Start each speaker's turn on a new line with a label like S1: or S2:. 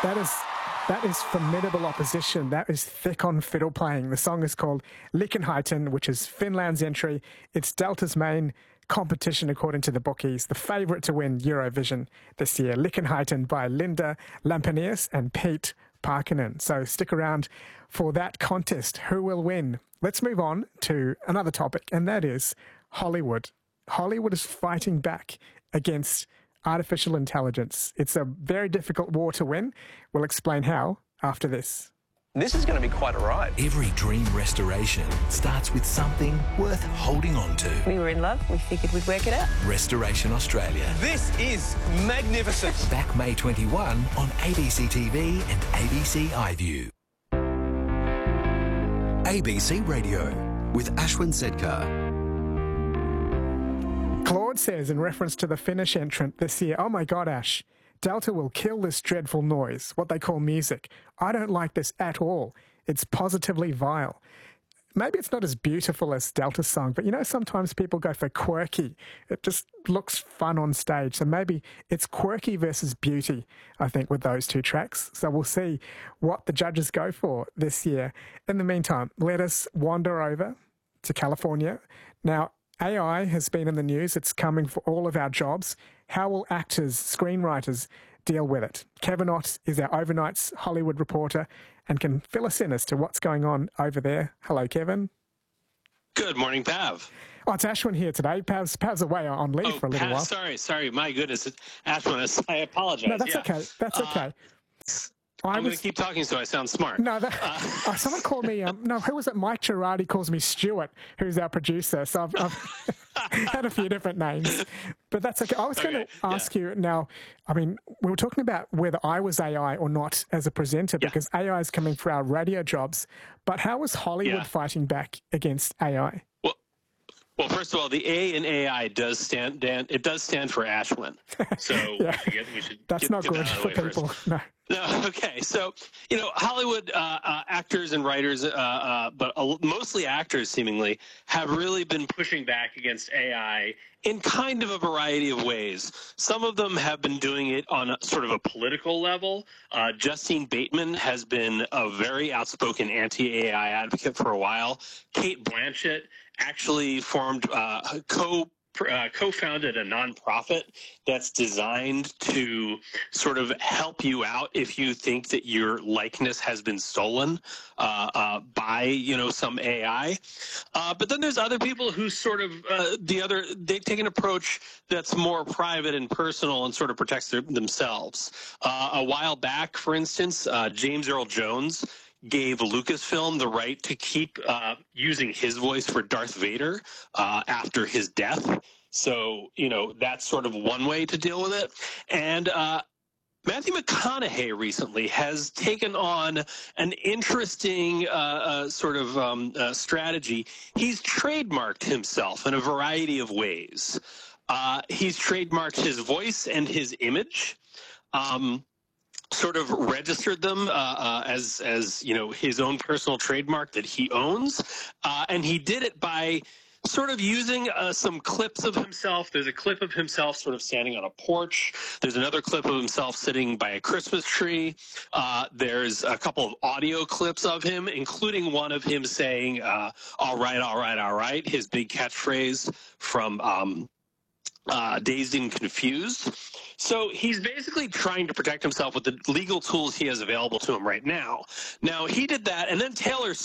S1: That is formidable opposition. That is thick on fiddle playing. The song is called Lickenheiten, which is Finland's entry. It's Delta's main competition, according to the bookies. The favourite to win Eurovision this year. Lickenheiten by Linda Lampenius and Pete Parkinen. So stick around for that contest. Who will win? Let's move on to another topic, and that is Hollywood. Hollywood is fighting back against artificial intelligence. It's a very difficult war to win. We'll explain how after this.
S2: This is going to be quite a ride.
S3: Every dream restoration starts with something worth holding on to.
S4: We were in love. We figured we'd work it out.
S3: Restoration Australia.
S2: This is magnificent.
S3: Back May 21 on ABC TV and ABC iView.
S5: ABC Radio with Ashwin Sedkar.
S1: Claude says, in reference to the Finnish entrant this year, "Oh my God, Ash, Delta will kill this dreadful noise, what they call music. I don't like this at all. It's positively vile." Maybe it's not as beautiful as Delta's song, but you know, sometimes people go for quirky. It just looks fun on stage. So maybe it's quirky versus beauty, I think, with those two tracks. So we'll see what the judges go for this year. In the meantime, let us wander over to California. Now, AI has been in the news. It's coming for all of our jobs. How will actors, screenwriters deal with it? Kevin Ott is our overnight's Hollywood reporter and can fill us in as to what's going on over there. Hello, Kevin.
S6: Good morning, Pav.
S1: Oh, it's Ashwin here today. Pav's away on leave for a little while.
S6: Sorry. My goodness. Ashwin, I apologize.
S1: No, that's okay. That's okay.
S6: I'm going to keep talking so I sound smart.
S1: No, someone called me, who was it? Mike Girardi calls me Stuart, who's our producer. So I've had a few different names, but that's okay. I was going to ask you now, I mean, we were talking about whether I was AI or not as a presenter, because AI is coming for our radio jobs, but how is Hollywood fighting back against AI?
S6: Well, first of all, the A in AI does stand for Ashwin. So we should
S1: That's not good for people. No.
S6: No, okay. So, Hollywood actors and writers, but mostly actors seemingly, have really been pushing back against AI in kind of a variety of ways. Some of them have been doing it on a sort of a political level. Justine Bateman has been a very outspoken anti-AI advocate for a while. Cate Blanchett actually formed co-founded a nonprofit that's designed to sort of help you out if you think that your likeness has been stolen by, some AI. But then there's other people who sort of they take an approach that's more private and personal and sort of protects themselves. A while back, for instance, James Earl Jones gave Lucasfilm the right to keep using his voice for Darth Vader after his death. So, that's sort of one way to deal with it. And Matthew McConaughey recently has taken on an interesting strategy. He's trademarked himself in a variety of ways. He's trademarked his voice and his image. Sort of registered them as his own personal trademark that he owns, and he did it by sort of using some clips of himself. There's a clip of himself sort of standing on a porch. There's another clip of himself sitting by a Christmas tree. There's a couple of audio clips of him, including one of him saying, all right, his big catchphrase from Dazed and Confused. So he's basically trying to protect himself with the legal tools he has available to him right now. Now, he did that, and then Taylor